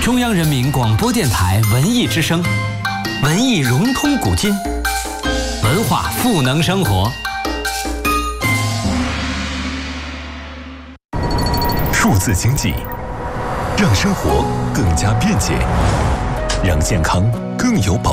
中央人民广播电台文艺之声，文艺融通古今，文化赋能生活。 数字经济让生活更加便捷，让健康更有保障。